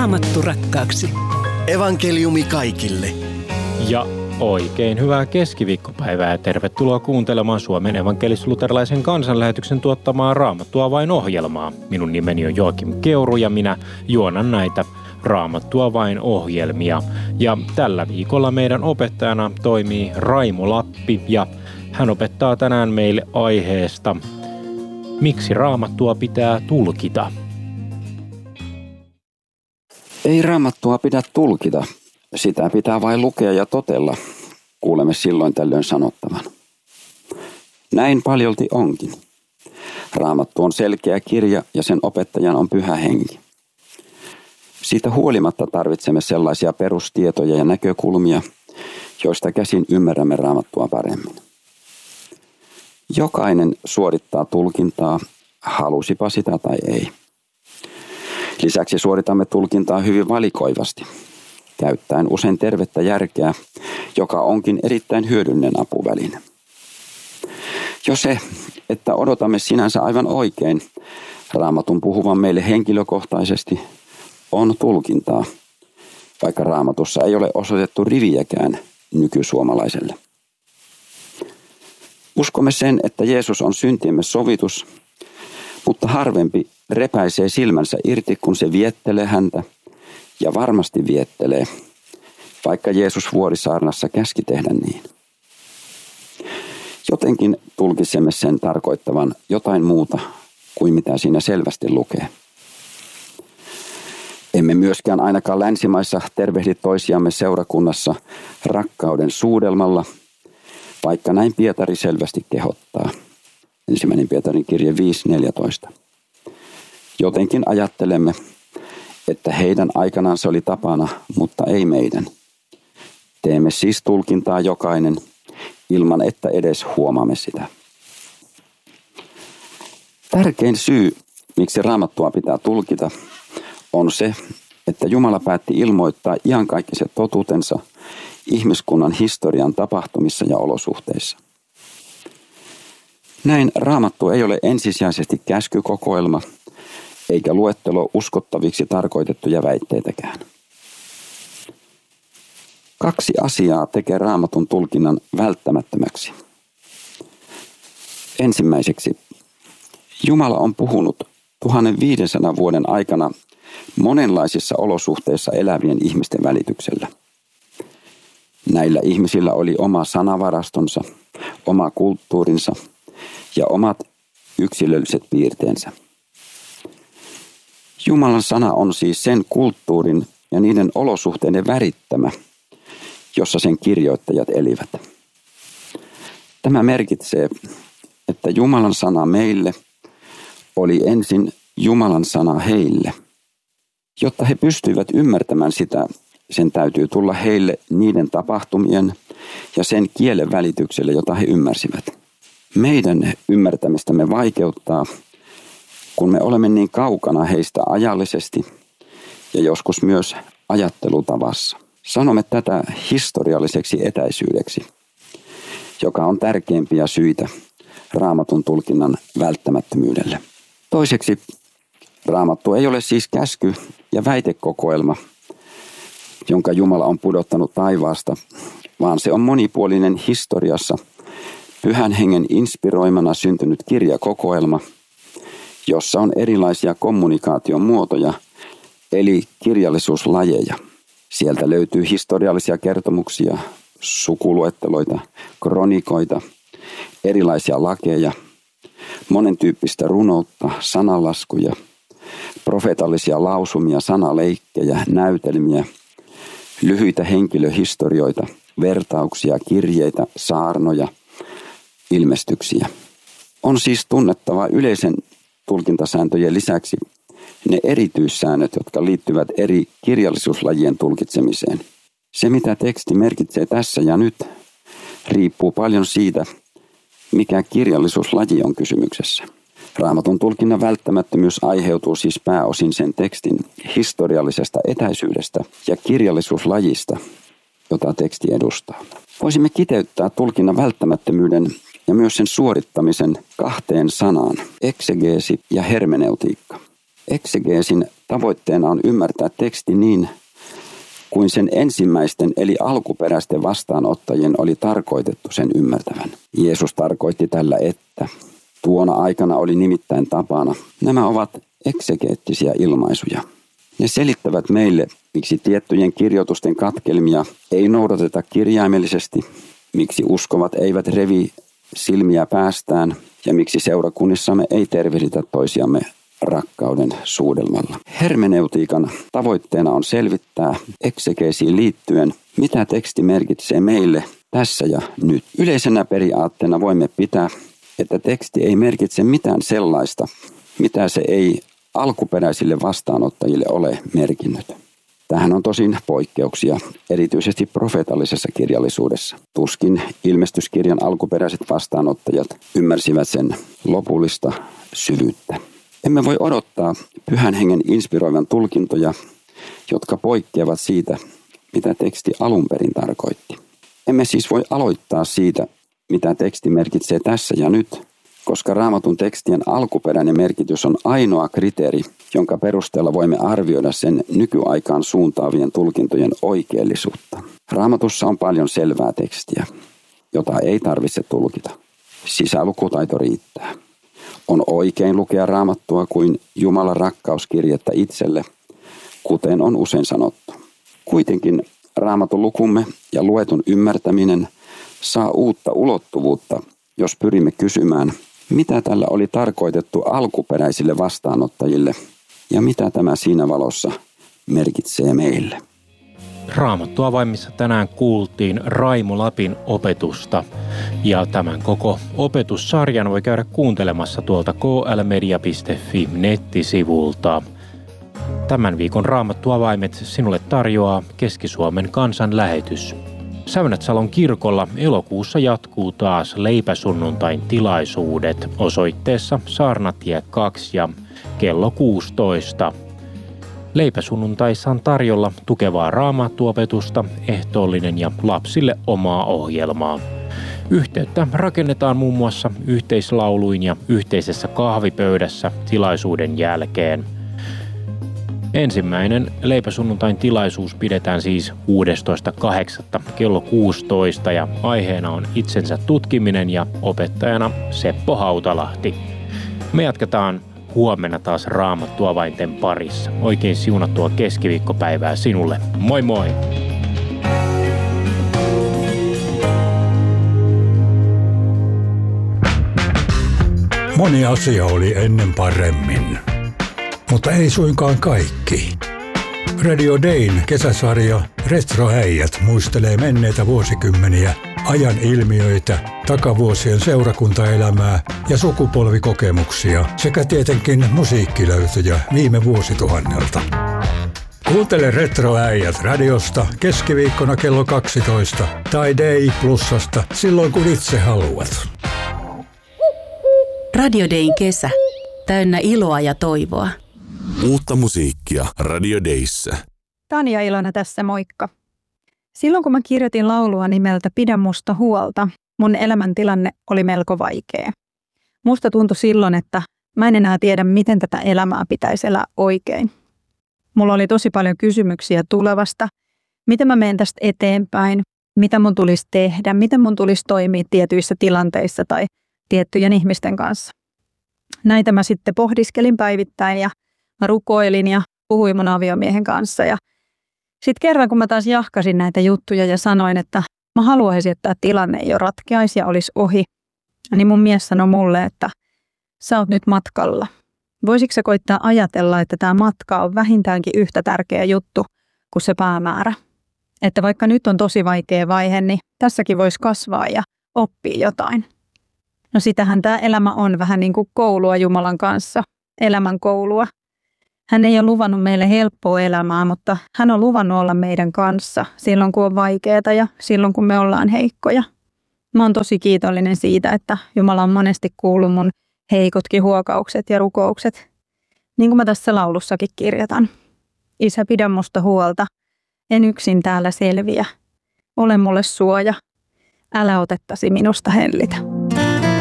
Raamattu rakkaaksi. Evankeliumi kaikille. Ja oikein hyvää keskiviikkopäivää ja tervetuloa kuuntelemaan Suomen evankelis-luterilaisen kansanlähetyksen tuottamaa Raamattua vain -ohjelmaa. Minun nimeni on Joakim Keuru ja minä juonan näitä Raamattua vain -ohjelmia. Ja tällä viikolla meidän opettajana toimii Raimo Lappi ja hän opettaa tänään meille aiheesta Miksi Raamattua pitää tulkita? Ei Raamattua pidä tulkita, sitä pitää vain lukea ja totella, kuulemme silloin tällöin sanottavan. Näin paljolti onkin. Raamattu on selkeä kirja ja sen opettajan on Pyhä Henki. Siitä huolimatta tarvitsemme sellaisia perustietoja ja näkökulmia, joista käsin ymmärrämme Raamattua paremmin. Jokainen suorittaa tulkintaa, halusipa sitä tai ei. Lisäksi suoritamme tulkintaa hyvin valikoivasti, käyttäen usein tervettä järkeä, joka onkin erittäin hyödyllinen apuväline. Jo se, että odotamme sinänsä aivan oikein Raamatun puhuvan meille henkilökohtaisesti, on tulkintaa, vaikka Raamatussa ei ole osoitettu riviäkään nykysuomalaiselle. Uskomme sen, että Jeesus on syntiemme sovitus, mutta harvempi repäisee silmänsä irti, kun se viettelee häntä, ja varmasti viettelee, vaikka Jeesus Vuorisaarnassa käski tehdä niin. Jotenkin tulkitsemme sen tarkoittavan jotain muuta kuin mitä siinä selvästi lukee. Emme myöskään ainakaan länsimaissa tervehdi toisiamme seurakunnassa rakkauden suudelmalla, vaikka näin Pietari selvästi kehottaa. 1. Pietarin kirje 5.14. Jotenkin ajattelemme, että heidän aikanaan se oli tapana, mutta ei meidän. Teemme siis tulkintaa jokainen, ilman että edes huomaamme sitä. Tärkein syy, miksi Raamattua pitää tulkita, on se, että Jumala päätti ilmoittaa iankaikkisen totuutensa ihmiskunnan historian tapahtumissa ja olosuhteissa. Näin Raamattu ei ole ensisijaisesti käskykokoelma, eikä luettelo uskottaviksi tarkoitettuja väitteitäkään. 2 asiaa tekee Raamatun tulkinnan välttämättömäksi. Ensimmäiseksi, Jumala on puhunut 1500 vuoden aikana monenlaisissa olosuhteissa elävien ihmisten välityksellä. Näillä ihmisillä oli oma sanavarastonsa, oma kulttuurinsa ja omat yksilölliset piirteensä. Jumalan sana on siis sen kulttuurin ja niiden olosuhteiden värittämä, jossa sen kirjoittajat elivät. Tämä merkitsee, että Jumalan sana meille oli ensin Jumalan sana heille. Jotta he pystyivät ymmärtämään sitä, sen täytyy tulla heille niiden tapahtumien ja sen kielen välitykselle, jota he ymmärsivät. Meidän ymmärtämistämme vaikeuttaa, kun me olemme niin kaukana heistä ajallisesti ja joskus myös ajattelutavassa. Sanomme tätä historialliseksi etäisyydeksi, joka on tärkeimpiä syitä Raamatun tulkinnan välttämättömyydelle. Toiseksi, Raamattu ei ole siis käsky- ja väitekokoelma, jonka Jumala on pudottanut taivaasta, vaan se on monipuolinen historiassa Pyhän Hengen inspiroimana syntynyt kirjakokoelma, jossa on erilaisia kommunikaation muotoja, eli kirjallisuuslajeja. Sieltä löytyy historiallisia kertomuksia, sukuluetteloita, kronikoita, erilaisia lakeja, monentyyppistä runoutta, sananlaskuja, profeetallisia lausumia, sanaleikkejä, näytelmiä, lyhyitä henkilöhistorioita, vertauksia, kirjeitä, saarnoja, ilmestyksiä. On siis tunnettava yleisen tulkintasääntöjen lisäksi ne erityissäännöt, jotka liittyvät eri kirjallisuuslajien tulkitsemiseen. Se, mitä teksti merkitsee tässä ja nyt, riippuu paljon siitä, mikä kirjallisuuslaji on kysymyksessä. Raamatun tulkinnan välttämättömyys aiheutuu siis pääosin sen tekstin historiallisesta etäisyydestä ja kirjallisuuslajista, jota teksti edustaa. Voisimme kiteyttää tulkinnan välttämättömyyden ja myös sen suorittamisen 2 sanaan, eksegeesi ja hermeneutiikka. Eksegeesin tavoitteena on ymmärtää teksti niin, kuin sen ensimmäisten eli alkuperäisten vastaanottajien oli tarkoitettu sen ymmärtävän. Jeesus tarkoitti tällä, että tuona aikana oli nimittäin tapana. Nämä ovat eksegeettisiä ilmaisuja. Ne selittävät meille, miksi tiettyjen kirjoitusten katkelmia ei noudateta kirjaimellisesti, miksi uskovat eivät revi silmiä päästään ja miksi seurakunnissamme ei tervehditä toisiamme rakkauden suudelmalla. Hermeneutiikan tavoitteena on selvittää eksegeesiin liittyen, mitä teksti merkitsee meille tässä ja nyt. Yleisenä periaatteena voimme pitää, että teksti ei merkitse mitään sellaista, mitä se ei alkuperäisille vastaanottajille ole merkinnyt. Tähän on tosin poikkeuksia, erityisesti profeetallisessa kirjallisuudessa. Tuskin ilmestyskirjan alkuperäiset vastaanottajat ymmärsivät sen lopullista syvyyttä. Emme voi odottaa Pyhän Hengen inspiroivan tulkintoja, jotka poikkeavat siitä, mitä teksti alun perin tarkoitti. Emme siis voi aloittaa siitä, mitä teksti merkitsee tässä ja nyt, koska Raamatun tekstien alkuperäinen merkitys on ainoa kriteeri, jonka perusteella voimme arvioida sen nykyaikaan suuntaavien tulkintojen oikeellisuutta. Raamatussa on paljon selvää tekstiä, jota ei tarvitse tulkita. Sisälukutaito riittää. On oikein lukea Raamattua kuin Jumalan rakkauskirjettä itselle, kuten on usein sanottu. Kuitenkin Raamatun lukumme ja luetun ymmärtäminen saa uutta ulottuvuutta, jos pyrimme kysymään, mitä tällä oli tarkoitettu alkuperäisille vastaanottajille ja mitä tämä siinä valossa merkitsee meille. Raamattuavaimissa tänään kuultiin Raimo Lapin opetusta ja tämän koko opetussarjan voi käydä kuuntelemassa tuolta klmedia.fi nettisivulta. Tämän viikon Raamattuavaimet sinulle tarjoaa Keski-Suomen kansanlähetys. Säynätsalon kirkolla elokuussa jatkuu taas leipäsunnuntain tilaisuudet osoitteessa Saarnatie 2 ja kello 16. Leipäsunnuntaissa on tarjolla tukevaa raamattuopetusta, ehtoollinen ja lapsille omaa ohjelmaa. Yhteyttä rakennetaan muun muassa yhteislauluin ja yhteisessä kahvipöydässä tilaisuuden jälkeen. Ensimmäinen leipäsunnuntain tilaisuus pidetään siis 16.8. kello 16 ja aiheena on itsensä tutkiminen ja opettajana Seppo Hautalahti. Me jatketaan huomenna taas Raamattuavainten parissa. Oikein siunattua keskiviikkopäivää sinulle. Moi moi! Moni asia oli ennen paremmin, mutta ei suinkaan kaikki. Radio Dayn kesäsarja Retroäijät muistelee menneitä vuosikymmeniä, ajan ilmiöitä, takavuosien seurakuntaelämää ja sukupolvikokemuksia sekä tietenkin musiikkilöytöjä viime vuosituhannelta. Kuuntele Retroäijät radiosta keskiviikkona kello 12 tai Day Plusasta silloin kun itse haluat. Radio Dayn kesä. Täynnä iloa ja toivoa. Uutta musiikkia Radio Dayssä. Tanja Ilona tässä, moikka. Silloin kun mä kirjoitin laulua nimeltä Pidä musta huolta, mun elämäntilanne oli melko vaikea. Musta tuntui silloin, että mä en enää tiedä, miten tätä elämää pitäisi elää oikein. Mulla oli tosi paljon kysymyksiä tulevasta. Miten mä menen tästä eteenpäin? Mitä mun tulisi tehdä? Miten mun tulisi toimia tietyissä tilanteissa tai tiettyjen ihmisten kanssa? Näitä mä sitten pohdiskelin päivittäin ja mä rukoilin ja puhuin mun aviomiehen kanssa. Ja sitten kerran, kun mä taas jahkasin näitä juttuja ja sanoin, että mä haluaisin, että tämä tilanne ei ole ratkeaisi ja olisi ohi, niin mun mies sanoi mulle, että sä oot nyt matkalla. Voisitko sä koittaa ajatella, että tämä matka on vähintäänkin yhtä tärkeä juttu kuin se päämäärä? Että vaikka nyt on tosi vaikea vaihe, niin tässäkin voisi kasvaa ja oppia jotain. No sitähän tämä elämä on vähän niin kuin koulua Jumalan kanssa, elämän koulua. Hän ei ole luvannut meille helppoa elämää, mutta hän on luvannut olla meidän kanssa silloin, kun on vaikeaa ja silloin, kun me ollaan heikkoja. Mä oon tosi kiitollinen siitä, että Jumala on monesti kuullut mun heikotkin huokaukset ja rukoukset. Niin kuin mä tässä laulussakin kirjoitan. Isä, pidä musta huolta. En yksin täällä selviä. Ole mulle suoja. Älä otettasi minusta hellitä.